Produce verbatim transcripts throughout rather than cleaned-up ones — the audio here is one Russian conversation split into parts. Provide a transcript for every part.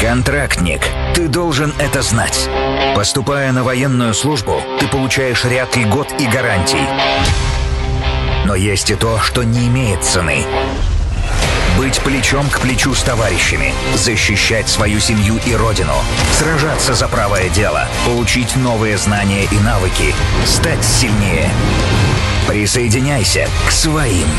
Контрактник, ты должен это знать. Поступая на военную службу, ты получаешь ряд льгот и гарантий. Но есть и то, что не имеет цены. Быть плечом к плечу с товарищами, защищать свою семью и родину, сражаться за правое дело, получить новые знания и навыки, стать сильнее. Присоединяйся к своим.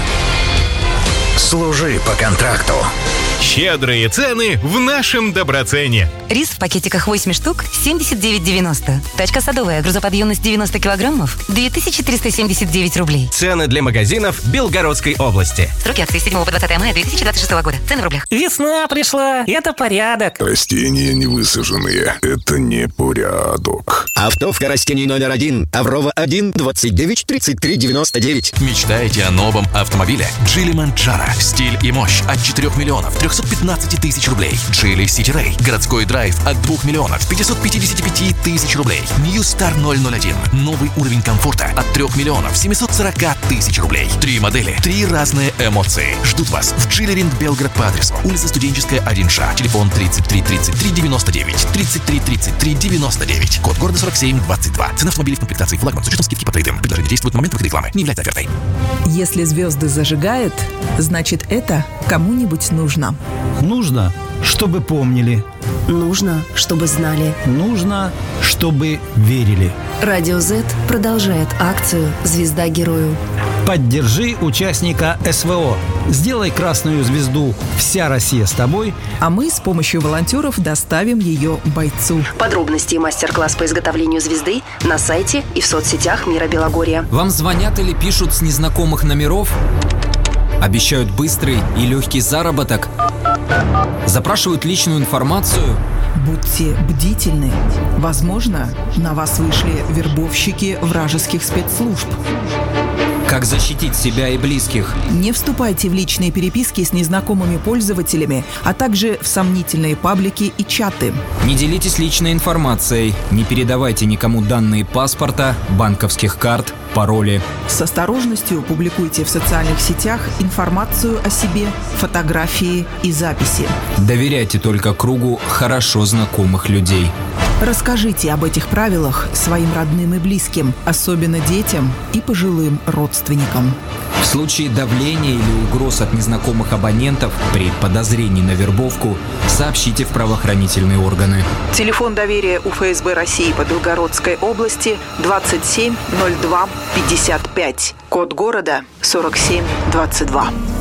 Служи по контракту. Щедрые цены в нашем Доброцене. Рис в пакетиках восемь штук семьдесят девять девяносто. Тачка садовая, грузоподъемность девяносто килограммов, две тысячи триста семьдесят девять рублей. Цены для магазинов Белгородской области. Сроки акции с седьмого по двадцатое мая две тысячи двадцать шестого года. Цены в рублях. Весна пришла, это порядок. Растения невысаженные, это не порядок. Автовка растений номер один. Аврова один двадцать девять тридцать три девяносто девять. Мечтаете о новом автомобиле? Джили Манчаро. Стиль и мощь от четырёх миллионов трёхсот пятнадцати тысяч рублей. Джили Сити Рэй. Городской драйв от двух миллионов пятисот пятидесяти пяти тысяч рублей. Нью Стар ноль ноль один. Новый уровень комфорта от трёх миллионов семисот сорока тысяч рублей. Три модели, три разные эмоции. Ждут вас в Джили Ринг Белгород по адресу улица Студенческая, один Ш. Телефон тридцать три тридцать три девяносто девять. тридцать три тридцать три девяносто девять. Код города сорок семь двадцать два. Цена автомобилей в комплектации флагман с учетом скидки по трейдам. Предложение действует на момент выхода рекламы. Не является офертой. Если звезды зажигают, значит это кому-нибудь нужно. Нужно, чтобы помнили. Нужно, чтобы знали. Нужно, чтобы верили. Радио Z продолжает акцию «Звезда герою». Поддержи участника эс вэ о. Сделай красную звезду «Вся Россия с тобой», а мы с помощью волонтеров доставим ее бойцу. Подробности и мастер-класс по изготовлению звезды на сайте и в соцсетях Мира Белогорья. Вам звонят или пишут с незнакомых номеров? Обещают быстрый и легкий заработок? Запрашивают личную информацию? Будьте бдительны. Возможно, на вас вышли вербовщики вражеских спецслужб. Как защитить себя и близких? Не вступайте в личные переписки с незнакомыми пользователями, а также в сомнительные паблики и чаты. Не делитесь личной информацией, не передавайте никому данные паспорта, банковских карт, пароли. С осторожностью публикуйте в социальных сетях информацию о себе, фотографии и записи. Доверяйте только кругу хорошо знакомых людей. Расскажите об этих правилах своим родным и близким, особенно детям и пожилым родственникам. В случае давления или угроз от незнакомых абонентов при подозрении на вербовку сообщите в правоохранительные органы. Телефон доверия у эф эс бэ России по Белгородской области двадцать семь ноль два пятьдесят пять. Код города сорок семь двадцать два.